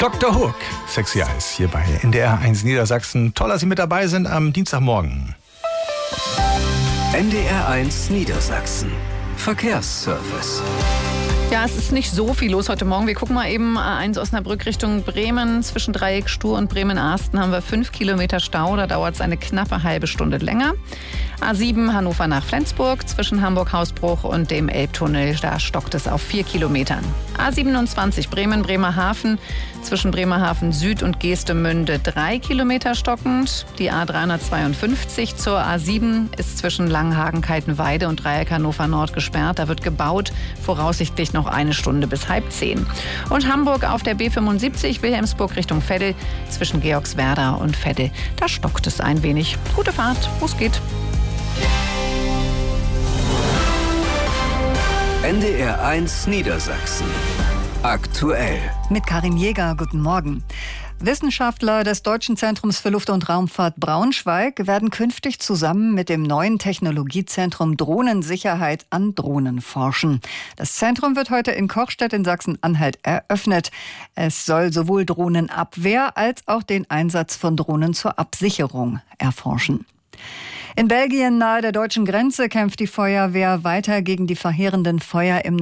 Dr. Hook, Sexy Eyes, hier bei NDR 1 Niedersachsen. Toll, dass Sie mit dabei sind am Dienstagmorgen. NDR 1 Niedersachsen. Verkehrsservice. Ja, es ist nicht so viel los heute Morgen. Wir gucken mal eben A1 Osnabrück Richtung Bremen. Zwischen Dreieck Stur und Bremen-Arsten haben wir 5 Kilometer Stau. Da dauert es eine knappe halbe Stunde länger. A7 Hannover nach Flensburg. Zwischen Hamburg-Hausbruch und dem Elbtunnel, da stockt es auf 4 Kilometern. A27 Bremen-Bremerhaven. Zwischen Bremerhaven Süd und Geestemünde 3 Kilometer stockend. Die A352 zur A7 ist zwischen Langenhagen-Kaltenweide und Dreieck Hannover Nord gesperrt. Da wird gebaut, voraussichtlich noch eine Stunde bis 9:30. Und Hamburg auf der B75 Wilhelmsburg Richtung Veddel. Zwischen Georgswerda und Veddel, da stockt es ein wenig. Gute Fahrt, wo es geht. NDR 1 Niedersachsen. Aktuell. Mit Karin Jäger, guten Morgen. Wissenschaftler des Deutschen Zentrums für Luft- und Raumfahrt Braunschweig werden künftig zusammen mit dem neuen Technologiezentrum Drohnensicherheit an Drohnen forschen. Das Zentrum wird heute in Kochstedt in Sachsen-Anhalt eröffnet. Es soll sowohl Drohnenabwehr als auch den Einsatz von Drohnen zur Absicherung erforschen. In Belgien nahe der deutschen Grenze kämpft die Feuerwehr weiter gegen die verheerenden Feuer im